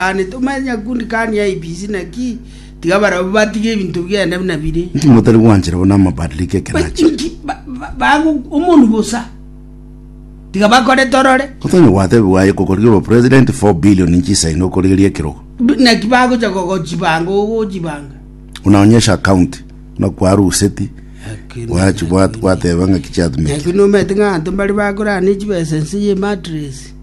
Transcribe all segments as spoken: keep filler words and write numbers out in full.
Ani tumanya kundi kani ya I B C na ki tiga bara batige bintu byenda binabire mutari wanjira bona mabadilike kenacho bagu umuntu bosa tiga bakore torore kutonyo wate waye kokorigwa president four billion inchi saino korigeria kiroko na kibago cha gogo jibango go jibanga unaonyesha account na kwa ruseti wachi watu wate banga kichatu me kino metinga ntombali bakora ni chibesensi ye mattress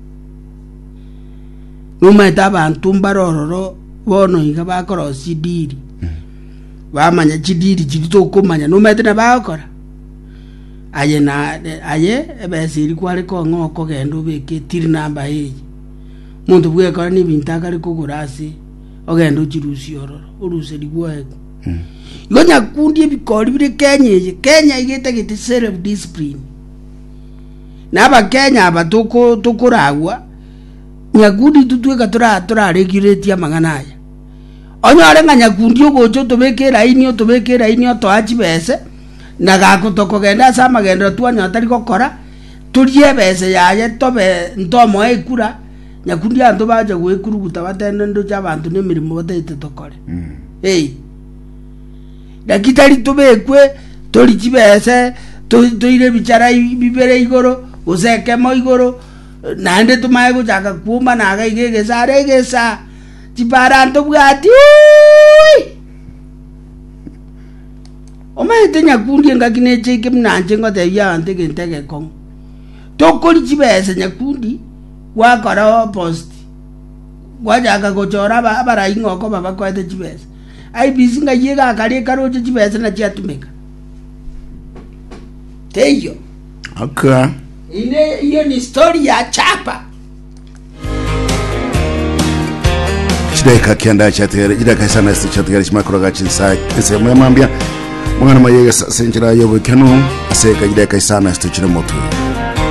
numeta abantu mbarororo bono iga bakora sidiri bamanya chidiri chito kumanya numeta na bakora aye na aye ebesiri kwali ko ngoko gendo beke tiri namba hii muntu bwe kora ni bintaka liko kurasi ogendo chirusi ororo uruse ligweko ngonya kundi ebikori bire Kenya Kenya igete gite self discipline naba Kenya abatuko tukuragwa nyakundi tutweka tura tura regulate amangana aya onyore nganyakundi ogocho tobekera inyo tobekera inyo to achibese na gako tokogenda sama genda tuanya atari gokora turie bese yaye tobe ntomo ekura nyakundi anto baje gwekuru gutabatende ndo cy'abantu ne mirimo batete tokore hey dakitari tobekwe tori chibese toire bicara bibere igoro useke mo igoro nande tumaye kuchaka kuma naga igege sare gesa chiparanto bwati omaite nyakundi ngakineche kimnanje ngote yante gentege kong tokori chibese nyakundi wakora post wajaka gochora abara ingoko baba kwete chibese I B C nga yega kare karoje chibese na chiatumeka teyo aka ine hiyo ni story ya chapa chideka kianda chatere chideka sana sti chatere chimakoro gachinsa ese mwemambia mwana mayega senjira yobo kanu aseka chideka sana sti chire moto